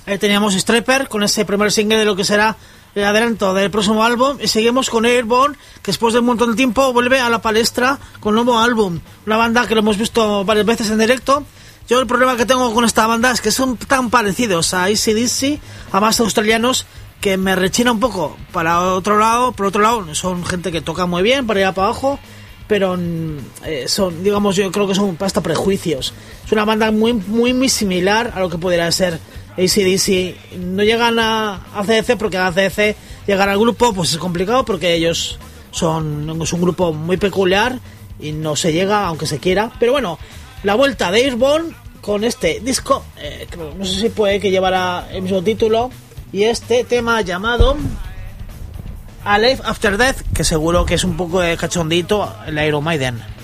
Ahí teníamos Striper con ese primer single de lo que será el adelanto del próximo álbum. Y seguimos con Airborne, que después de un montón de tiempo vuelve a la palestra con un nuevo álbum. Una banda que lo hemos visto varias veces en directo. Yo el problema que tengo con esta banda es que son tan parecidos a AC/DC, a más australianos, que me rechina un poco. Por otro lado, son gente que toca muy bien, para allá para abajo, pero son, digamos, yo creo que son hasta prejuicios. Es una banda muy similar a lo que pudiera ser AC/DC. No llegan a ACDC, porque a ACDC llegar al grupo pues es complicado, porque ellos es un grupo muy peculiar y no se llega aunque se quiera. Pero bueno, la vuelta de Airborne con este disco, no sé si puede que llevará el mismo título, y este tema llamado Alive After Death, que seguro que es un poco de cachondito el Iron Maiden.